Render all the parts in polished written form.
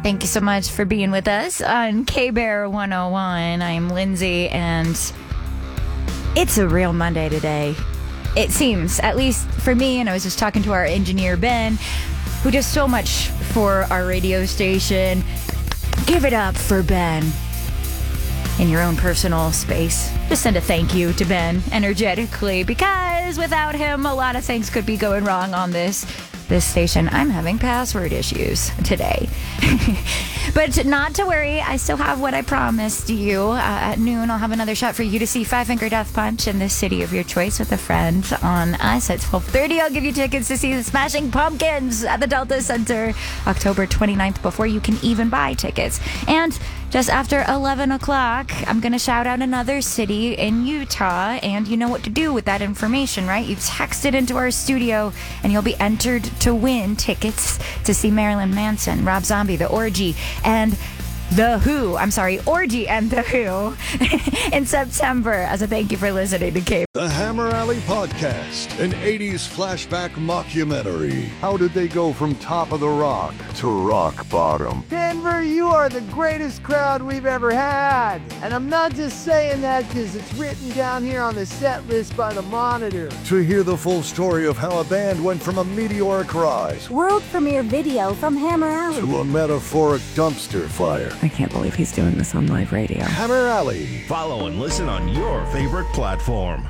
Thank you so much for being with us on K-Bear 101. I'm Lindsay, and it's a real Monday today. It seems, at least for me, and I was just talking to our engineer, Ben, who does so much for our radio station. Give it up for Ben. In your own personal space, just send a thank you to Ben energetically, because without him, a lot of things could be going wrong on this station. I'm having password issues today. But not to worry, I still have what I promised you. At noon, I'll have another shot for you to see Five Finger Death Punch in the city of your choice with a friend on us at 12:30. I'll give you tickets to see the Smashing Pumpkins at the Delta Center October 29th before you can even buy tickets. And just after 11 o'clock, I'm going to shout out another city in Utah, and you know what to do with that information, right? You text it into our studio, and you'll be entered to win tickets to see Marilyn Manson, Rob Zombie, The Orgy, and The Who. Orgy and The Who in September as a thank you for listening to K. The Hammer Alley Podcast, an 80s flashback mockumentary. How did they go from top of the rock to rock bottom? Denver, you are the greatest crowd we've ever had. And I'm not just saying that because it's written down here on the set list by the Monitor. To hear the full story of how a band went from a meteoric rise World premiere video from Hammer Alley to a metaphoric dumpster fire. I can't believe he's doing this on live radio. Hammer Alley. Follow and listen on your favorite platform.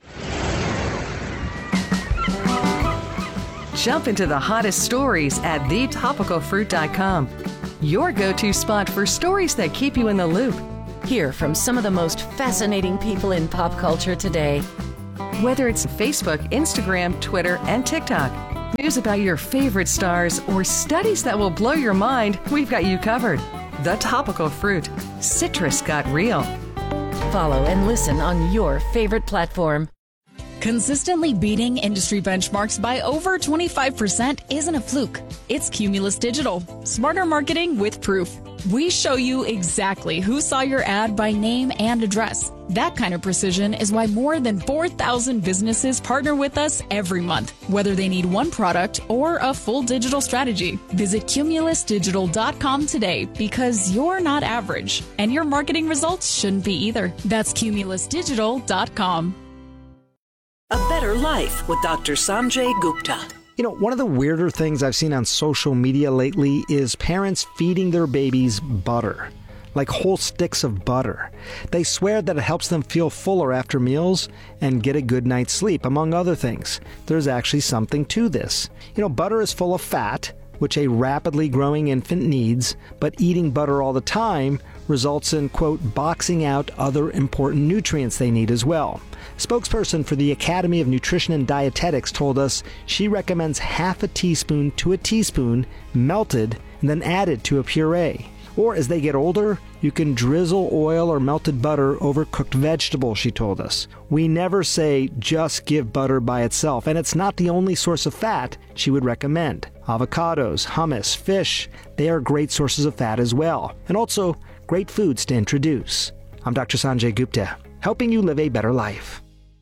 Jump into the hottest stories at thetopicalfruit.com. Your go-to spot for stories that keep you in the loop. Hear from some of the most fascinating people in pop culture today. Whether it's Facebook, Instagram, Twitter, and TikTok, news about your favorite stars, or studies that will blow your mind, we've got you covered. The Topical Fruit. Citrus got real. Follow and listen on your favorite platform. Consistently beating industry benchmarks by over 25% isn't a fluke. It's Cumulus Digital. Smarter marketing with proof. We show you exactly who saw your ad by name and address. That kind of precision is why more than 4,000 businesses partner with us every month, whether they need one product or a full digital strategy. Visit cumulusdigital.com today, because you're not average, and your marketing results shouldn't be either. That's cumulusdigital.com. A Better Life with Dr. Sanjay Gupta. You know, one of the weirder things I've seen on social media lately is parents feeding their babies butter, like whole sticks of butter. They swear that it helps them feel fuller after meals and get a good night's sleep, among other things. There's actually something to this. You know, butter is full of fat, which a rapidly growing infant needs, but eating butter all the time results in, quote, boxing out other important nutrients they need as well. Spokesperson for the Academy of Nutrition and Dietetics told us she recommends half a teaspoon to a teaspoon melted and then added to a puree. Or as they get older, you can drizzle oil or melted butter over cooked vegetables, she told us. We never say just give butter by itself, and it's not the only source of fat she would recommend. Avocados, hummus, fish, they are great sources of fat as well, and also great foods to introduce. I'm Dr. Sanjay Gupta, helping you live a better life.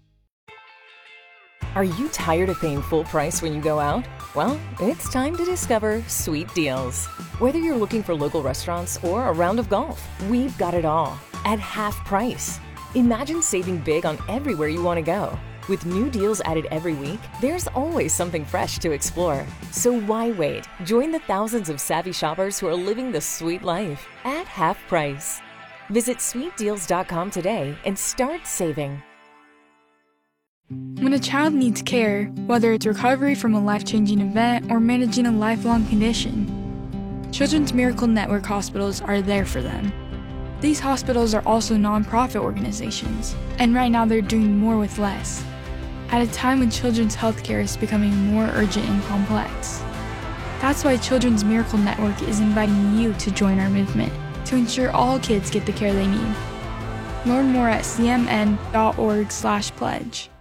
Are you tired of paying full price when you go out? Well, it's time to discover Sweet Deals. Whether you're looking for local restaurants or a round of golf, we've got it all at half price. Imagine saving big on everywhere you want to go. With new deals added every week, there's always something fresh to explore. So why wait? Join the thousands of savvy shoppers who are living the sweet life at half price. Visit sweetdeals.com today and start saving. When a child needs care, whether it's recovery from a life-changing event or managing a lifelong condition, Children's Miracle Network hospitals are there for them. These hospitals are also nonprofit organizations, and right now they're doing more with less, at a time when children's healthcare is becoming more urgent and complex. That's why Children's Miracle Network is inviting you to join our movement to ensure all kids get the care they need. Learn more at cmn.org/pledge.